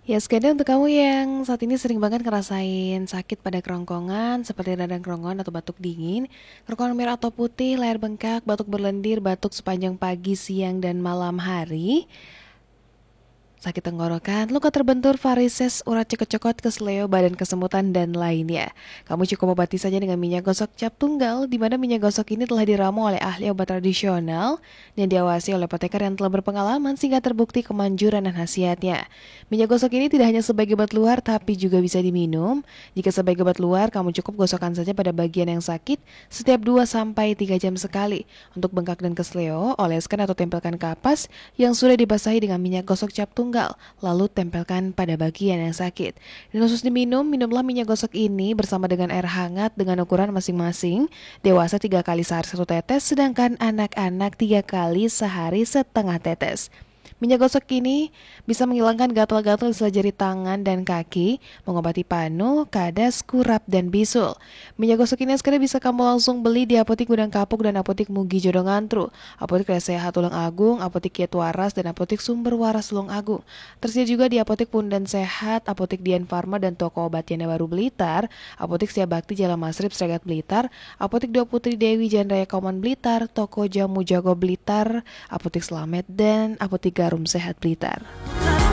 Ya, sekali untuk kamu yang saat ini sering banget ngerasain sakit pada kerongkongan seperti radang kerongkongan atau batuk dingin, kerongkongan merah atau putih, leher bengkak, batuk berlendir, batuk sepanjang pagi, siang, dan malam hari, sakit tenggorokan, luka terbentur, varises, urat cekot-cekot, kesleo, badan kesemutan, dan lainnya. Kamu cukup obati saja dengan minyak gosok cap tunggal, di mana minyak gosok ini telah diramu oleh ahli obat tradisional dan diawasi oleh apoteker yang telah berpengalaman sehingga terbukti kemanjuran dan khasiatnya. Minyak gosok ini tidak hanya sebagai obat luar, tapi juga bisa diminum. Jika sebagai obat luar, kamu cukup gosokkan saja pada bagian yang sakit setiap 2 sampai 3 jam sekali. Untuk bengkak dan kesleo, oleskan atau tempelkan kapas yang sudah dibasahi dengan minyak gosok cap tunggal, lalu tempelkan pada bagian yang sakit. Dan khusus diminum, minumlah minyak gosok ini bersama dengan air hangat dengan ukuran masing-masing. Dewasa 3 kali sehari 1 tetes, sedangkan anak-anak 3 kali sehari setengah tetes. Minyak gosok ini bisa menghilangkan gatal-gatal di sela jari tangan dan kaki, mengobati panu, kadas, kurap, dan bisul. Minyak gosok ini sekarang bisa kamu langsung beli di Apotik Gudang Kapuk dan Apotik Mugi Jodo Ngantru, Apotik Raya Sehat Tulung Agung, Apotik Kiat Waras, dan Apotik Sumber Waras Tulung Agung. Tersedia juga di Apotik Pundan Sehat, Apotik Dian Farma, dan Toko Obat Yana Baru Blitar, Apotik Setia Bakti Jalan Masrib Sregat Blitar, Apotik Dua Putri Dewi Jalan Raya Kauman Blitar, Toko Jamu Jago Blitar, Apotik Slamet, dan Apotik Garum Sehat Blitar.